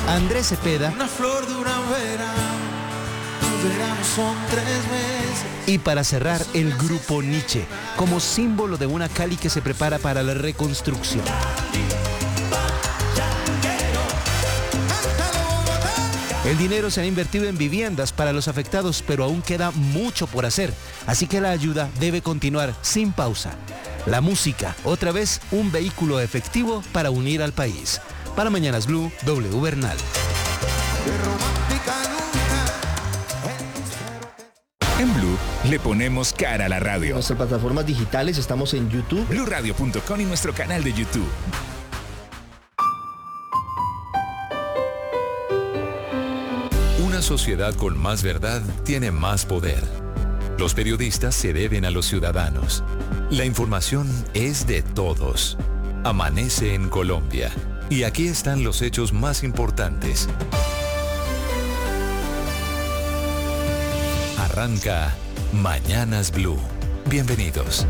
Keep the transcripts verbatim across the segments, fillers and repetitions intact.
Andrés Cepeda, una flor de una verano, un verano son tres meses. Y para cerrar, el grupo Nietzsche, como símbolo de una Cali que se prepara para la reconstrucción. El dinero se ha invertido en viviendas para los afectados, pero aún queda mucho por hacer, así que la ayuda debe continuar sin pausa. La música, otra vez, un vehículo efectivo para unir al país. Para Mañanas Blue, W Bernal. En Blue le ponemos cara a la radio. En nuestras plataformas digitales estamos en YouTube, blue radio punto com y nuestro canal de YouTube. Una sociedad con más verdad tiene más poder. Los periodistas se deben a los ciudadanos. La información es de todos. Amanece en Colombia. Y aquí están los hechos más importantes. Arranca Mañanas Blue. Bienvenidos.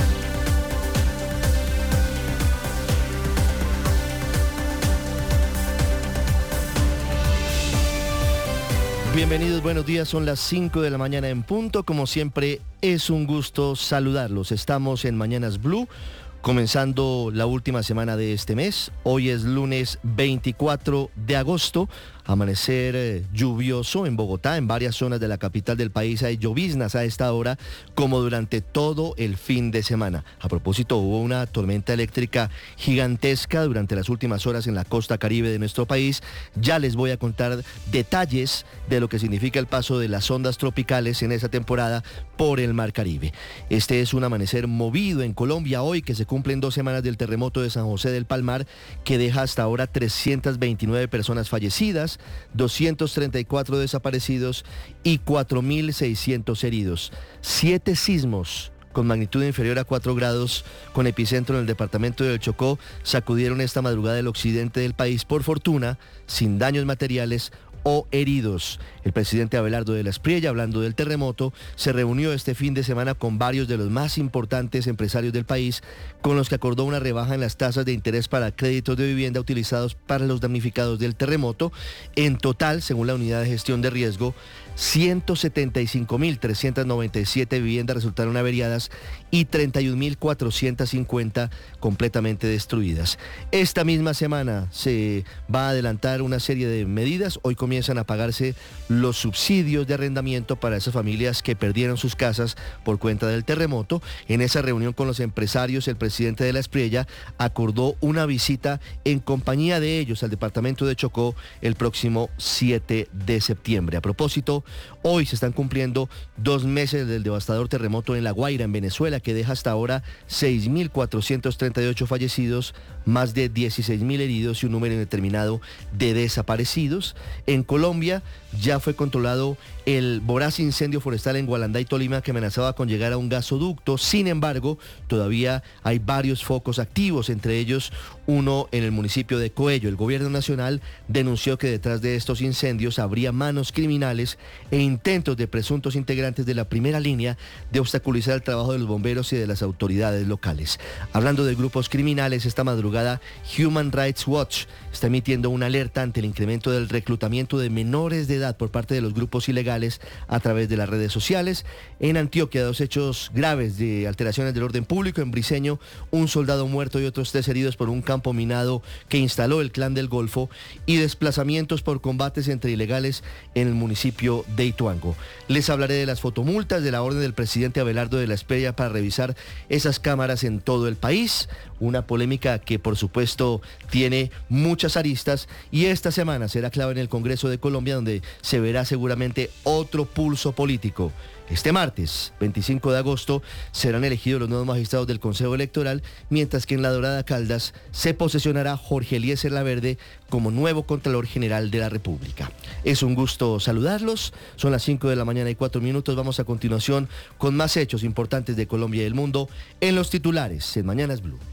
Bienvenidos, buenos días, son las cinco de la mañana en punto. Como siempre, es un gusto saludarlos. Estamos en Mañanas Blue, comenzando la última semana de este mes. Hoy es lunes veinticuatro de agosto. Amanecer eh, lluvioso en Bogotá, en varias zonas de la capital del país hay lloviznas a esta hora, como durante todo el fin de semana. A propósito, hubo una tormenta eléctrica gigantesca durante las últimas horas en la costa caribe de nuestro país. Ya les voy a contar detalles de lo que significa el paso de las ondas tropicales en esa temporada por el Mar Caribe. Este es un amanecer movido en Colombia hoy, que se cumplen dos semanas del terremoto de San José del Palmar, que deja hasta ahora trescientas veintinueve personas fallecidas, doscientos treinta y cuatro desaparecidos y cuatro mil seiscientos heridos. Siete sismos con magnitud inferior a cuatro grados, con epicentro en el departamento del Chocó, sacudieron esta madrugada el occidente del país, por fortuna, sin daños materiales o heridos. El presidente Abelardo de la Espriella, hablando del terremoto, se reunió este fin de semana con varios de los más importantes empresarios del país, con los que acordó una rebaja en las tasas de interés para créditos de vivienda utilizados para los damnificados del terremoto. En total, según la unidad de gestión de riesgo, ciento setenta y cinco mil trescientas noventa y siete viviendas resultaron averiadas y treinta y un mil cuatrocientas cincuenta completamente destruidas. Esta misma semana se va a adelantar una serie de medidas. Hoy comienzan a pagarse los subsidios de arrendamiento para esas familias que perdieron sus casas por cuenta del terremoto. En esa reunión con los empresarios, el presidente de la Espriella acordó una visita en compañía de ellos al departamento de Chocó el próximo siete de septiembre. A propósito, hoy se están cumpliendo dos meses del devastador terremoto en La Guaira, en Venezuela, que deja hasta ahora seis mil cuatrocientos treinta y ocho fallecidos, más de dieciséis mil heridos y un número indeterminado de desaparecidos. En Colombia ya fue controlado el voraz incendio forestal en Gualanday, Tolima, que amenazaba con llegar a un gasoducto. Sin embargo, todavía hay varios focos activos, entre ellos uno en el municipio de Coello. El gobierno nacional denunció que detrás de estos incendios habría manos criminales e intentos de presuntos integrantes de la primera línea de obstaculizar el trabajo de los bomberos y de las autoridades locales. Hablando de grupos criminales, esta madrugada Human Rights Watch está emitiendo una alerta ante el incremento del reclutamiento de menores de edad por parte de los grupos ilegales a través de las redes sociales. En Antioquia, dos hechos graves de alteraciones del orden público. En Briceño, un soldado muerto y otros tres heridos por un campo minado que instaló el Clan del Golfo, y desplazamientos por combates entre ilegales en el municipio de Ituango. Les hablaré de las fotomultas, de la orden del presidente Abelardo de la Espriella para revisar esas cámaras en todo el país. Una polémica que, por supuesto, tiene muchas aristas, y esta semana será clave en el Congreso de Colombia, donde se verá seguramente otro pulso político. Este martes, veinticinco de agosto, serán elegidos los nuevos magistrados del Consejo Electoral, mientras que en La Dorada, Caldas, se posesionará Jorge Eliezer Laverde como nuevo Contralor General de la República. Es un gusto saludarlos. Son las cinco de la mañana y cuatro minutos. Vamos a continuación con más hechos importantes de Colombia y el mundo en los titulares en Mañanas Blue.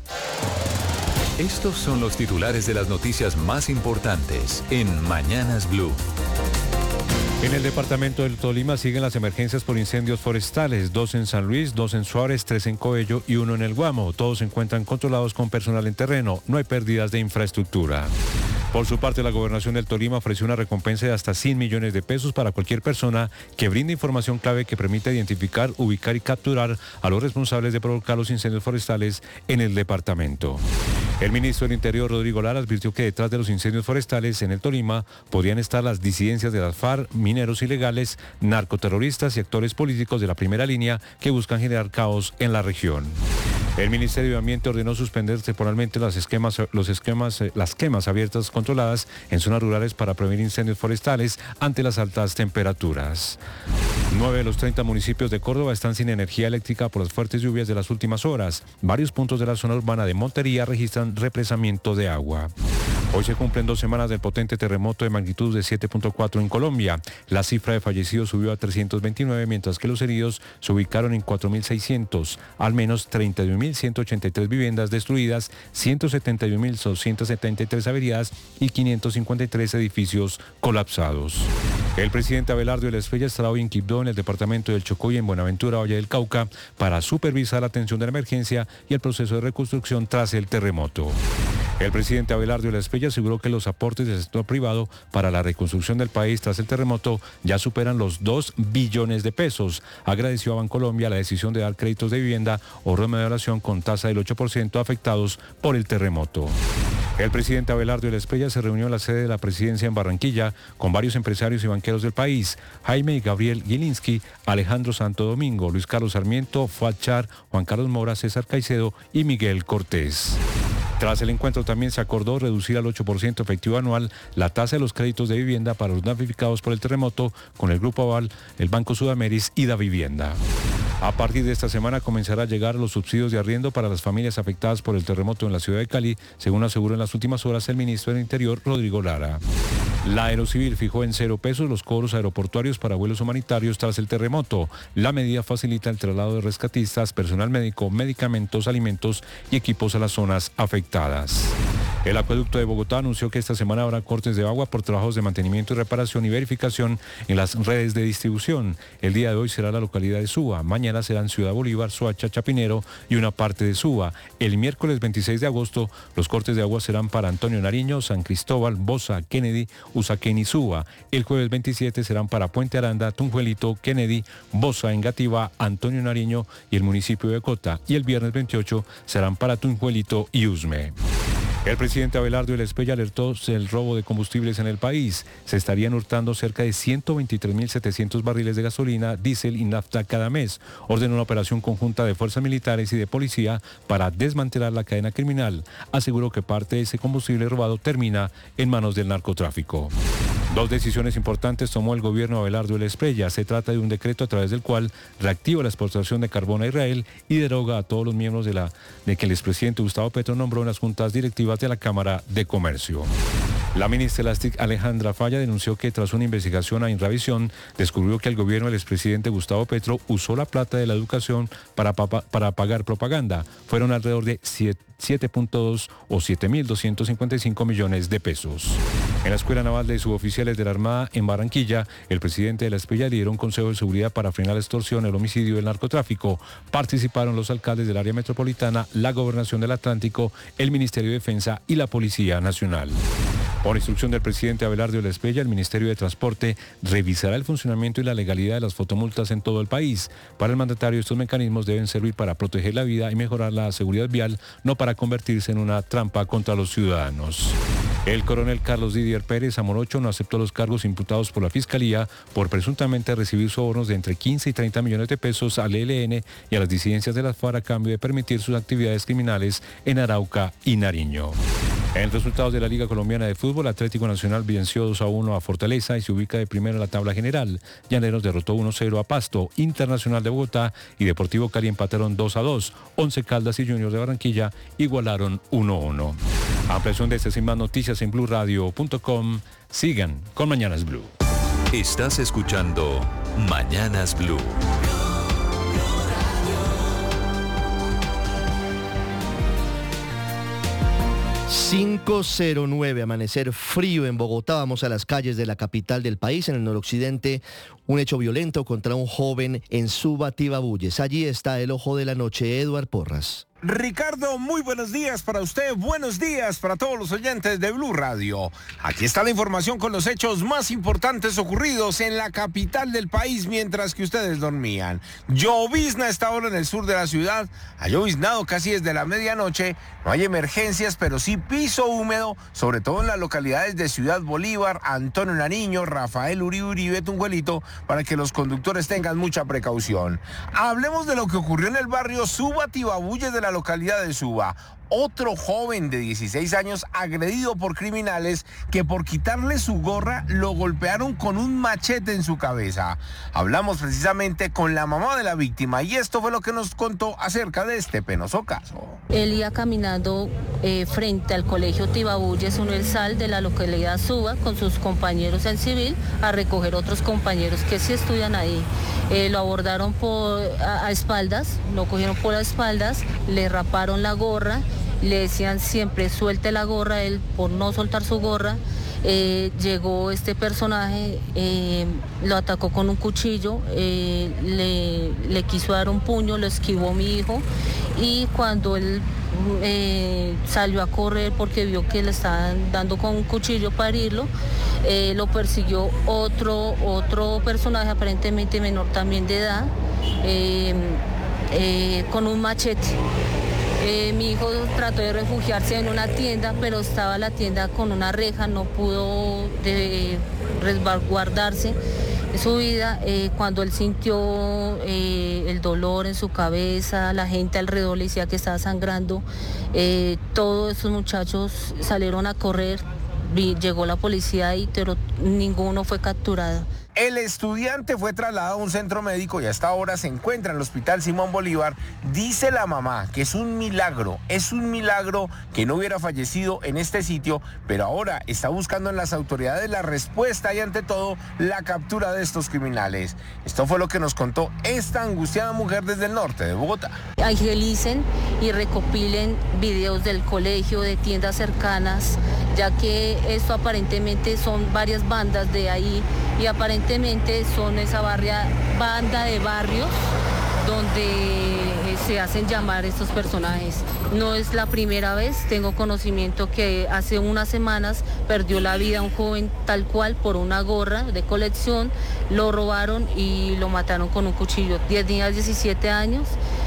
Estos son los titulares de las noticias más importantes en Mañanas Blue. En el departamento del Tolima siguen las emergencias por incendios forestales, dos en San Luis, dos en Suárez, tres en Coello y uno en El Guamo. Todos se encuentran controlados con personal en terreno, no hay pérdidas de infraestructura. Por su parte, la Gobernación del Tolima ofreció una recompensa de hasta cien millones de pesos para cualquier persona que brinde información clave que permita identificar, ubicar y capturar a los responsables de provocar los incendios forestales en el departamento. El ministro del Interior, Rodrigo Lara, advirtió que detrás de los incendios forestales en el Tolima podrían estar las disidencias de las FARC, mineros ilegales, narcoterroristas y actores políticos de la primera línea que buscan generar caos en la región. El Ministerio de Ambiente ordenó suspender temporalmente las esquemas, los esquemas, las quemas abiertas controladas en zonas rurales para prevenir incendios forestales ante las altas temperaturas. Nueve de los treinta municipios de Córdoba están sin energía eléctrica por las fuertes lluvias de las últimas horas. Varios puntos de la zona urbana de Montería registran represamiento de agua. Hoy se cumplen dos semanas del potente terremoto de magnitud de siete punto cuatro en Colombia. La cifra de fallecidos subió a trescientos veintinueve, mientras que los heridos se ubicaron en cuatro mil seiscientos. Al menos treinta y un mil ciento ochenta y tres viviendas destruidas, ciento setenta y un mil doscientas setenta y tres averiadas y quinientos cincuenta y tres edificios colapsados. El presidente Abelardo Elespeya estará hoy en Quibdó, en el departamento del Chocó y en Buenaventura, Valle del Cauca, para supervisar la atención de la emergencia y el proceso de reconstrucción tras el terremoto. El presidente Abelardo Elespeya aseguró que los aportes del sector privado para la reconstrucción del país tras el terremoto ya superan los dos billones de pesos. Agradeció a Bancolombia la decisión de dar créditos de vivienda o remodelación con tasa del ocho por ciento afectados por el terremoto. El presidente Abelardo Elespeya se reunió en la sede de la presidencia en Barranquilla con varios empresarios y banqueros del país: Jaime y Gabriel Gilinski, Alejandro Santo Domingo, Luis Carlos Sarmiento, Fuad Char, Juan Carlos Mora, César Caicedo y Miguel Cortés. Tras el encuentro también se acordó reducir al ocho por ciento efectivo anual la tasa de los créditos de vivienda para los damnificados por el terremoto con el Grupo Aval, el Banco Sudameris y Davivienda. A partir de esta semana comenzará a llegar los subsidios de arriendo para las familias afectadas por el terremoto en la ciudad de Cali, según aseguró en las últimas horas el ministro del Interior, Rodrigo Lara. La Aerocivil fijó en cero pesos los cobros aeroportuarios para vuelos humanitarios tras el terremoto. La medida facilita el traslado de rescatistas, personal médico, medicamentos, alimentos y equipos a las zonas afectadas. El acueducto de Bogotá anunció que esta semana habrá cortes de agua por trabajos de mantenimiento y reparación y verificación en las redes de distribución. El día de hoy será la localidad de Suba, mañana serán Ciudad Bolívar, Soacha, Chapinero y una parte de Suba. El miércoles veintiséis de agosto los cortes de agua serán para Antonio Nariño, San Cristóbal, Bosa, Kennedy, Usaquén y Suba. El jueves veintisiete serán para Puente Aranda, Tunjuelito, Kennedy, Bosa, Engativá, Antonio Nariño y el municipio de Cota. Y el viernes veintiocho serán para Tunjuelito y Usme. El presidente Abelardo Elespeya alertó el robo de combustibles en el país. Se estarían hurtando cerca de ciento veintitrés mil setecientos barriles de gasolina, diésel y nafta cada mes. Ordenó una operación conjunta de fuerzas militares y de policía para desmantelar la cadena criminal. Aseguró que parte de ese combustible robado termina en manos del narcotráfico. Dos decisiones importantes tomó el gobierno Abelardo Elespeya. Se trata de un decreto a través del cual reactiva la exportación de carbón a Israel y deroga a todos los miembros de la de que el expresidente Gustavo Petro nombró en las juntas directivas de la Cámara de Comercio. La ministra de las T I C, Alejandra Falla, denunció que tras una investigación a Inravisión descubrió que el gobierno del expresidente Gustavo Petro usó la plata de la educación para, para, para pagar propaganda. Fueron alrededor de siete punto dos o siete mil doscientos cincuenta y cinco millones de pesos. En la Escuela Naval de Suboficiales de la Armada en Barranquilla, el presidente de la Espeya lideró un consejo de seguridad para frenar la extorsión, el homicidio y el narcotráfico. Participaron los alcaldes del área metropolitana, la Gobernación del Atlántico, el Ministerio de Defensa y la Policía Nacional. Por instrucción del presidente Abelardo Elespeya, el Ministerio de Transporte revisará el funcionamiento y la legalidad de las fotomultas en todo el país. Para el mandatario, estos mecanismos deben servir para proteger la vida y mejorar la seguridad vial, no para convertirse en una trampa contra los ciudadanos. El coronel Carlos Didier Pérez Amorocho no aceptó los cargos imputados por la Fiscalía por presuntamente recibir sobornos de entre quince y treinta millones de pesos al E L N y a las disidencias de las FARC a cambio de permitir sus actividades criminales en Arauca y Nariño. En resultados de la Liga Colombiana de Fútbol, Atlético Nacional venció dos a uno a Fortaleza y se ubica de primero en la tabla general. Llaneros derrotó uno cero a Pasto, Internacional de Bogotá y Deportivo Cali empataron dos a dos. Once Caldas y Junior de Barranquilla igualaron uno a uno. Ampliación de estas y más noticias en blue radio punto com. Sigan con Mañanas Blue. Estás escuchando Mañanas Blue. cinco cero nueve, amanecer frío en Bogotá. Vamos a las calles de la capital del país. En el noroccidente, un hecho violento contra un joven en Suba, Tibabuyes. Allí está el ojo de la noche, Eduard Porras. Ricardo, muy buenos días para usted, buenos días para todos los oyentes de Blue Radio. Aquí está la información con los hechos más importantes ocurridos en la capital del país mientras que ustedes dormían. Llovizna a esta hora en el sur de la ciudad, ha lloviznado casi desde la medianoche, no hay emergencias, pero sí piso húmedo, sobre todo en las localidades de Ciudad Bolívar, Antonio Nariño, Rafael Uribe Uribe, Tunjuelito, para que los conductores tengan mucha precaución. Hablemos de lo que ocurrió en el barrio Suba, Tibabuyes de la localidad de Suba. Otro joven de dieciséis años agredido por criminales que por quitarle su gorra lo golpearon con un machete en su cabeza. Hablamos precisamente con la mamá de la víctima y esto fue lo que nos contó acerca de este penoso caso. Él iba caminando eh, frente al colegio Tibabuyes Universal de la localidad Suba con sus compañeros en civil a recoger otros compañeros que sí estudian ahí. Eh, lo abordaron por, a, a espaldas, lo cogieron por las espaldas, le raparon la gorra. Le decían siempre suelte la gorra, él por no soltar su gorra, eh, llegó este personaje, eh, lo atacó con un cuchillo, eh, le, le quiso dar un puño, lo esquivó mi hijo y cuando él eh, salió a correr porque vio que le estaban dando con un cuchillo para herirlo, eh, lo persiguió otro, otro personaje aparentemente menor también de edad, eh, eh, con un machete. Eh, mi hijo trató de refugiarse en una tienda, pero estaba la tienda con una reja, no pudo de resguardarse su vida. Eh, cuando él sintió eh, el dolor en su cabeza, la gente alrededor le decía que estaba sangrando, eh, todos esos muchachos salieron a correr, llegó la policía ahí, pero ninguno fue capturado. El estudiante fue trasladado a un centro médico y hasta ahora se encuentra en el Hospital Simón Bolívar. Dice la mamá que es un milagro, es un milagro que no hubiera fallecido en este sitio, pero ahora está buscando en las autoridades la respuesta y ante todo la captura de estos criminales. Esto fue lo que nos contó esta angustiada mujer desde el norte de Bogotá. Agilicen y recopilen videos del colegio, de tiendas cercanas, ya que esto aparentemente son varias bandas de ahí y aparentemente son esa barria, banda de barrios donde se hacen llamar estos personajes. No es la primera vez, tengo conocimiento que hace unas semanas perdió la vida un joven tal cual por una gorra de colección, lo robaron y lo mataron con un cuchillo, diez días, diecisiete años.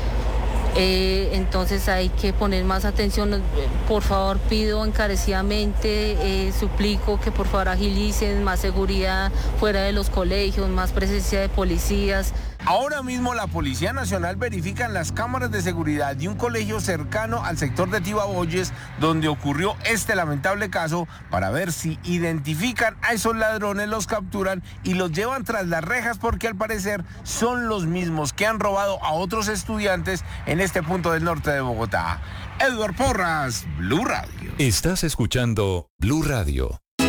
Eh, entonces hay que poner más atención, por favor pido encarecidamente, eh, suplico que por favor agilicen, más seguridad fuera de los colegios, más presencia de policías. Ahora mismo la Policía Nacional verifica en las cámaras de seguridad de un colegio cercano al sector de Tibabuyes donde ocurrió este lamentable caso para ver si identifican a esos ladrones, los capturan y los llevan tras las rejas porque al parecer son los mismos que han robado a otros estudiantes en este punto del norte de Bogotá. Edward Porras, Blue Radio. Estás escuchando Blue Radio.